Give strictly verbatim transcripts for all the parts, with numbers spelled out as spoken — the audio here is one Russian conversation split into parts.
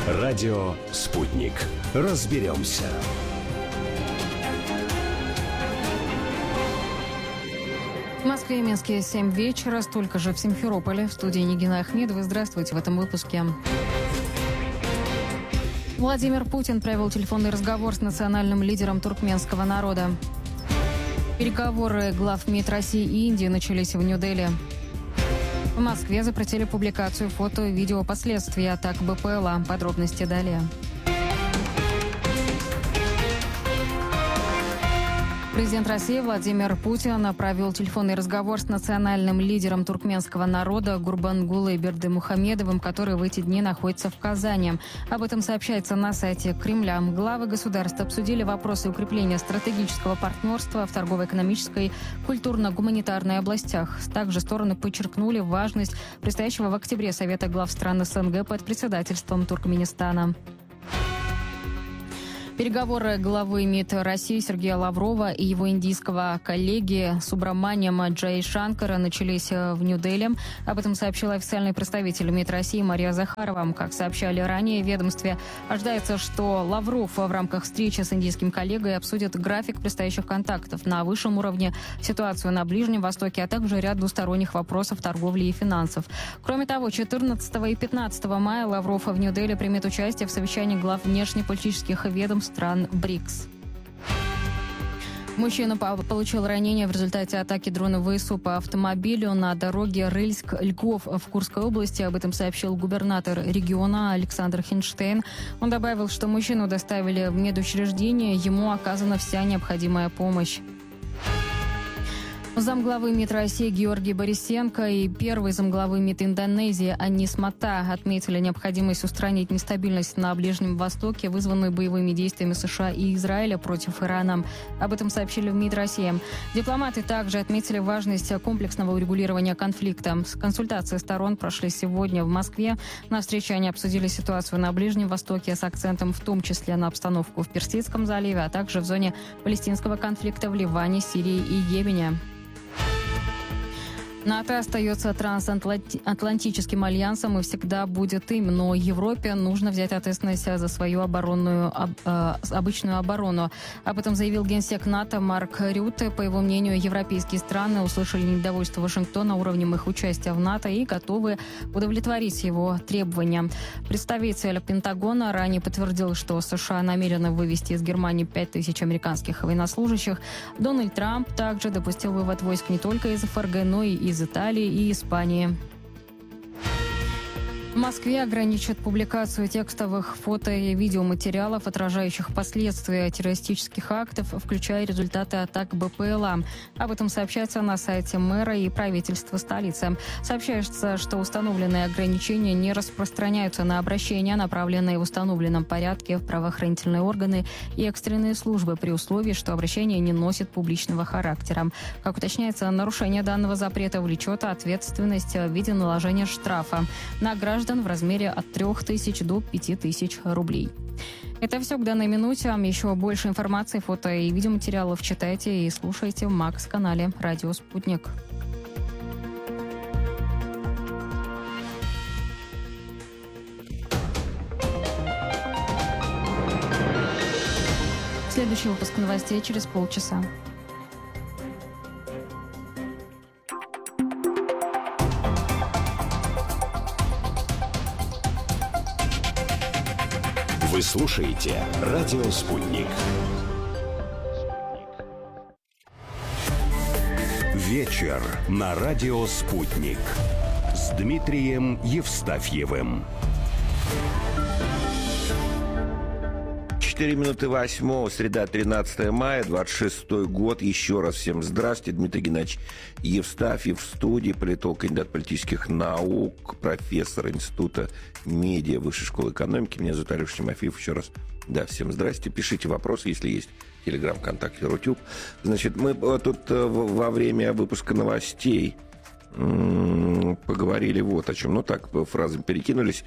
Радио «Спутник». Разберемся. В Москве и Минске семь вечера, столько же в Симферополе. В студии Нигина Ахмедова. Здравствуйте в этом выпуске. Владимир Путин провел телефонный разговор с национальным лидером туркменского народа. Переговоры глав МИД России и Индии начались в Нью-Дели. В Москве запретили публикацию фото и видео последствий атак БПЛА. Подробности далее. Президент России Владимир Путин провел телефонный разговор с национальным лидером туркменского народа Гурбангулой Бердымухамедовым, который в эти дни находится в Казани. Об этом сообщается на сайте Кремля. Главы государств обсудили вопросы укрепления стратегического партнерства в торгово-экономической, культурно-гуманитарной областях. Также стороны подчеркнули важность предстоящего в октябре Совета глав стран СНГ под председательством Туркменистана. Переговоры главы МИД России Сергея Лаврова и его индийского коллеги Субраманиама Джайшанкара начались в Нью-Дели. Об этом сообщил официальный представитель МИД России Мария Захарова. Как сообщали ранее в ведомстве, ожидается, что Лавров в рамках встречи с индийским коллегой обсудит график предстоящих контактов на высшем уровне, ситуацию на Ближнем Востоке, а также ряд двусторонних вопросов торговли и финансов. Кроме того, четырнадцатого и пятнадцатого мая Лавров в Нью-Дели примет участие в совещании глав внешнеполитических ведомств стран БРИКС. Мужчина получил ранение в результате атаки дрона ВСУ по автомобилю на дороге Рыльск-Льгов в Курской области. Об этом сообщил губернатор региона Александр Хинштейн. Он добавил, что мужчину доставили в медучреждение, ему оказана вся необходимая помощь. Замглавы МИД России Георгий Борисенко и первый замглавы МИД Индонезии Анис Мата отметили необходимость устранить нестабильность на Ближнем Востоке, вызванную боевыми действиями США и Израиля против Ирана. Об этом сообщили в МИД России. Дипломаты также отметили важность комплексного урегулирования конфликта. Консультации сторон прошли сегодня в Москве. На встрече они обсудили ситуацию на Ближнем Востоке с акцентом в том числе на обстановку в Персидском заливе, а также в зоне палестинского конфликта в Ливане, Сирии и Йемене. НАТО остается трансатлантическим альянсом и всегда будет им, но Европе нужно взять ответственность за свою оборонную, э, обычную оборону. Об этом заявил генсек НАТО Марк Рютте. По его мнению, европейские страны услышали недовольство Вашингтона уровнем их участия в НАТО и готовы удовлетворить его требования. Представитель Пентагона ранее подтвердил, что США намерены вывести из Германии пять тысяч американских военнослужащих. Дональд Трамп также допустил вывод войск не только из ФРГ, но и из Италии и Испании. В Москве ограничат публикацию текстовых фото- и видеоматериалов, отражающих последствия террористических актов, включая результаты атак БПЛА. Об этом сообщается на сайте мэра и правительства столицы. Сообщается, что установленные ограничения не распространяются на обращения, направленные в установленном порядке в правоохранительные органы и экстренные службы, при условии, что обращение не носит публичного характера. Как уточняется, нарушение данного запрета влечет ответственность в виде наложения штрафа на граждан в размере от трёх тысяч до пяти тысяч рублей. Это все к данной минуте. Еще больше информации, фото и видеоматериалов читайте и слушайте в Макс-канале «Радио Спутник». Следующий выпуск новостей через полчаса. Вы слушаете «Радио Спутник». Вечер на «Радио Спутник» с Дмитрием Евстафьевым. четыре минуты восьмого, среда, тринадцатое мая, двадцать шестой год. Еще раз всем здравствуйте. Дмитрий Геннадьевич Евстафьев в студии, политолог, кандидат политических наук, профессор Института медиа Высшей школы экономики. Меня зовут Алеша Тимофеев. Еще раз, да, всем здрасте. Пишите вопросы, если есть. Телеграм, ВКонтакте, Рутюб. Значит, мы тут во время выпуска новостей поговорили вот о чем. Ну так, фразами перекинулись.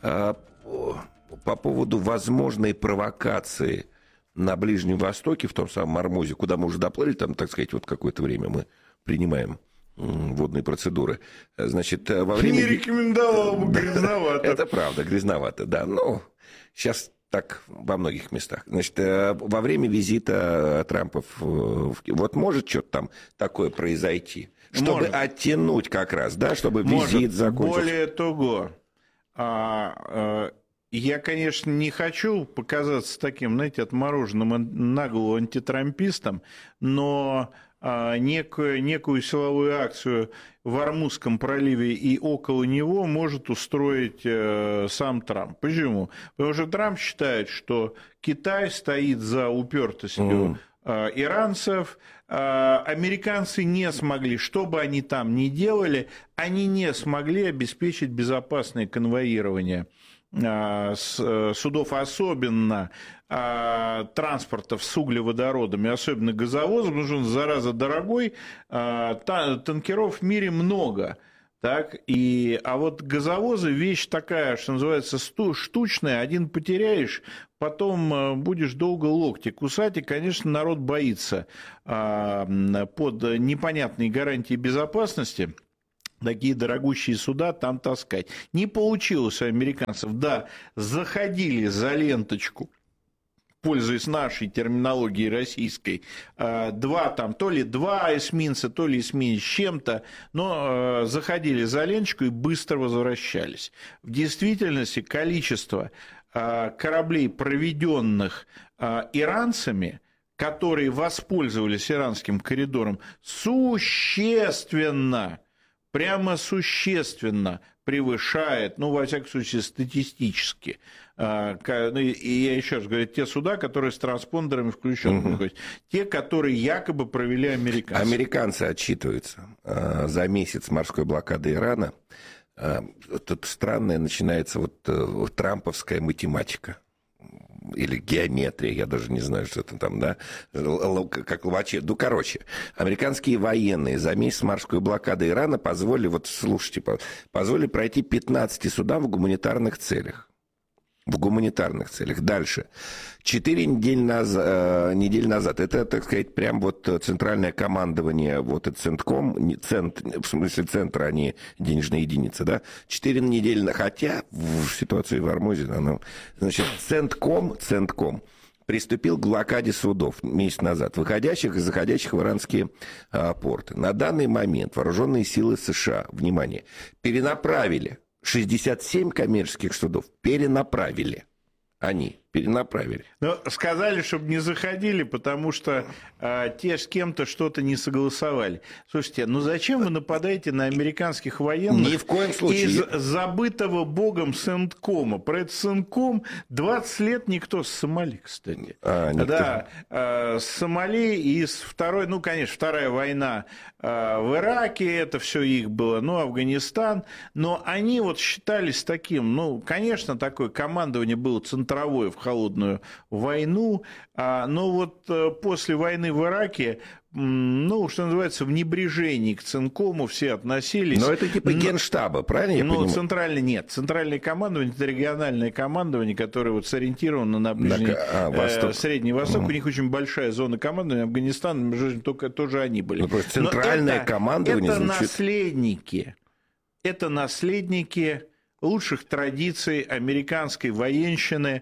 По поводу возможной провокации на Ближнем Востоке, в том самом Ормузе, куда мы уже доплыли, там, так сказать, вот какое-то время мы принимаем водные процедуры. Значит, во время... Не рекомендовал бы, грязновато. Это правда, грязновато, да. Ну, Сейчас так во многих местах. Значит, во время визита Трампа в... вот может что-то там такое произойти, чтобы может. оттянуть как раз, да, чтобы может. визит закончился. Более того, а, а, я, конечно, не хочу показаться таким, знаете, отмороженным наглым антитрампистом, но а, некую, некую силовую акцию в Ормузском проливе и около него может устроить э, сам Трамп. Почему? Потому что Трамп считает, что Китай стоит за упертостью mm. э, иранцев, э, американцы не смогли, что бы они там ни делали, они не смогли обеспечить безопасное конвоирование судов, особенно а, транспортов с углеводородами, особенно газовозов, потому что он, зараза, дорогой, а, танкеров в мире много. Так, и, а вот газовозы вещь такая, что называется, штучная, один потеряешь, потом будешь долго локти кусать, и, конечно, народ боится а, под непонятные гарантии безопасности такие дорогущие суда там таскать. Не получилось у американцев. Да, заходили за ленточку, пользуясь нашей терминологией российской, два там, то ли два эсминца, то ли эсминец с чем-то, но заходили за ленточку и быстро возвращались. В действительности количество кораблей, проведенных иранцами, которые воспользовались иранским коридором, существенно, прямо существенно превышает, ну, во всяком случае, статистически. И я еще раз говорю, те суда, которые с транспондерами включены, угу. те, которые якобы провели американцы. Американцы отчитываются за месяц морской блокады Ирана. Тут странная начинается вот трамповская математика. Или геометрия, я даже не знаю, что это там, да, как ловачи. Ну, короче, американские военные за месяц морской блокады Ирана позволили, вот слушайте, позволили пройти пятнадцати судам в гуманитарных целях. В гуманитарных целях. Дальше. Четыре недели назад, э, недели назад, это, так сказать, прям вот центральное командование, вот это Центком, цент, в смысле центра, а не денежная единица, да, четыре недели, хотя в ситуации в Ормузе, оно, значит, Центком, Центком приступил к блокаде судов месяц назад, выходящих и заходящих в иранские а, порты. На данный момент вооруженные силы США, внимание, перенаправили шестьдесят семь коммерческих судов, перенаправили. Они перенаправили. Но сказали, чтобы не заходили, потому что а, те с кем-то что-то не согласовали. Слушайте, ну зачем вы нападаете на американских военных? Ни в коем случае. Из забытого богом Центкома. Про этот Центком двадцать лет никто с Сомали, кстати. А, никто. Да, а, с Сомали и с второй, ну, конечно, вторая война а, в Ираке, это все их было, ну, Афганистан, но они вот считались таким, ну, конечно, такое командование было центровое в холодную войну, но вот после войны в Ираке, ну, что называется, в небрежении к Центкому все относились. Но это типа генштаба, правильно я понимаю? Ну, центральный нет. Центральное командование – это региональное командование, которое вот сориентировано на Ближний, на, а, Восток. Э, Средний Восток. Mm. У них очень большая зона командования. Афганистан, только тоже они были. Ну, центральное это, командование это звучит... наследники. Это наследники лучших традиций американской военщины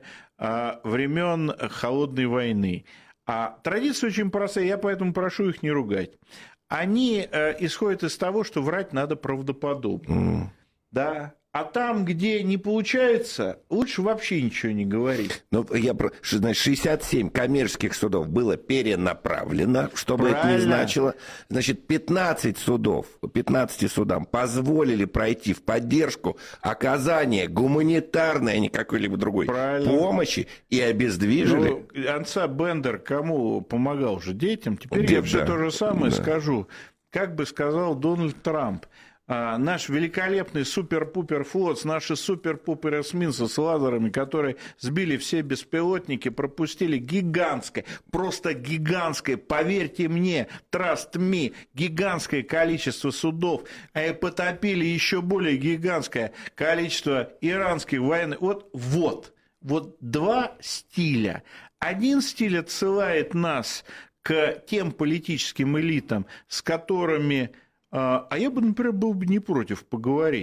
времен Холодной войны. А традиция очень простая, я поэтому прошу их не ругать. Они исходят из того, что врать надо правдоподобно. Mm. Да. А там, где не получается, лучше вообще ничего не говорить. Ну, я, значит, шестьдесят семь коммерческих судов было перенаправлено, что бы это ни значило. Значит, пятнадцать судов, пятнадцати судам позволили пройти в поддержку оказания гуманитарной, а не какой-либо другой Правильно. помощи и обездвижили. Ну, Анса Бендер кому помогал же? Детям. Теперь Дед, я все да. то же самое да. скажу. Как бы сказал Дональд Трамп, наш великолепный супер-пупер флот, наши супер-пупер эсминцы с лазерами, которые сбили все беспилотники, пропустили гигантское, просто гигантское, поверьте мне, trust me, гигантское количество судов, а потопили еще более гигантское количество иранских военных. Вот, вот, вот два стиля. Один стиль отсылает нас к тем политическим элитам, с которыми... А я бы, например, был бы не против поговорить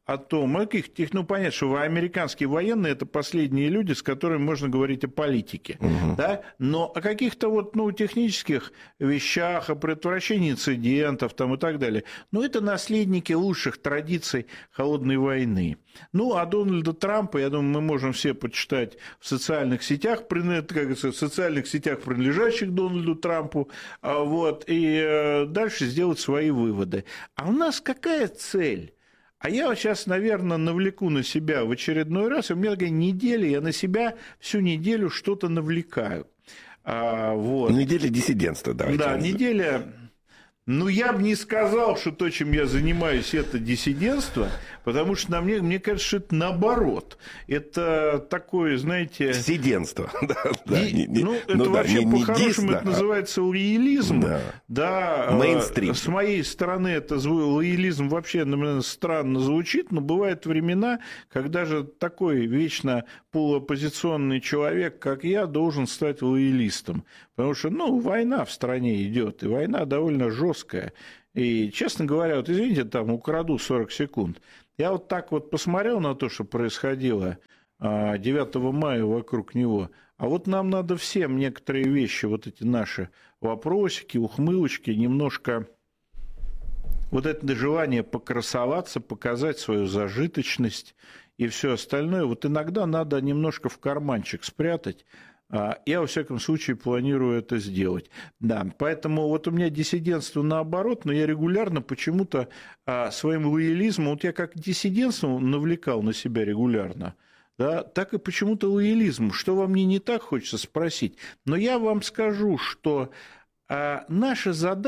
о том, о каких, ну, понятно, что американские военные – это последние люди, с которыми можно говорить о политике, угу. да? Но о каких-то вот, ну, технических вещах, о предотвращении инцидентов там, и так далее. Ну, это наследники лучших традиций холодной войны. Ну, а Дональда Трампа, я думаю, мы можем все почитать в социальных сетях, как говорится, в социальных сетях, принадлежащих Дональду Трампу, вот, и дальше сделать свои выводы. А у нас какая цель? А я вот сейчас, наверное, навлеку на себя в очередной раз, и у меня такая неделя, я на себя всю неделю что-то навлекаю. А, вот. Неделя диссидентства, давайте. Да, неделя... Ну, я бы не сказал, что то, чем я занимаюсь, это диссидентство, потому что на мне, мне кажется, что это наоборот. Это такое, знаете... Диссидентство. Ди... Ну, это ну, вообще да, по-хорошему это да. называется лоялизм. Да. Да, мейнстрим. С моей стороны это лоялизм вообще, наверное, странно звучит, но бывают времена, когда же такой вечно полуоппозиционный человек, как я, должен стать лоялистом. Потому что, ну, война в стране идет, и война довольно жесткая. И, честно говоря, вот извините, там украду сорок секунд. Я вот так вот посмотрел на то, что происходило девятого мая вокруг него. А вот нам надо всем некоторые вещи, вот эти наши вопросики, ухмылочки, немножко вот это желание покрасоваться, показать свою зажиточность и все остальное. Вот иногда надо немножко в карманчик спрятать. Я, во всяком случае, планирую это сделать. Да, поэтому вот у меня диссидентство наоборот, но я регулярно почему-то своим лоялизмом, вот я как диссидентством навлекал на себя регулярно, да, так и почему-то лоялизм. Что во мне не так, хочется спросить. Но я вам скажу, что наша задача